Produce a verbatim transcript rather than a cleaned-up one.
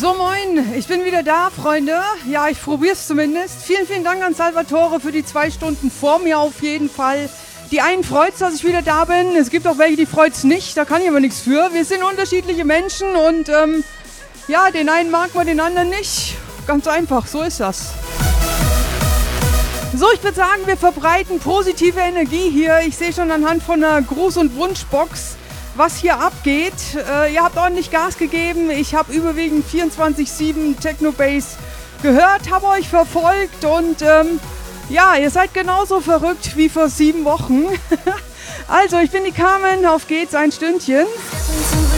So, moin, ich bin wieder da, Freunde. Ja, ich probiere es zumindest. Vielen, vielen Dank an Salvatore für die zwei Stunden vor mir auf jeden Fall. Die einen freut's, dass ich wieder da bin. Es gibt auch welche, die freut's nicht. Da kann ich aber nichts für. Wir sind unterschiedliche Menschen und ähm, ja, den einen mag man, den anderen nicht. Ganz einfach, so ist das. So, ich würde sagen, wir verbreiten positive Energie hier. Ich sehe schon anhand von einer Gruß- und Wunschbox, was hier abgeht. Äh, ihr habt ordentlich Gas gegeben. Ich habe überwiegend vierundzwanzig sieben Techno-Bass gehört, habe euch verfolgt und ähm, ja, ihr seid genauso verrückt wie vor sieben Wochen. Also, ich bin die Carmen. Auf geht's, ein Stündchen.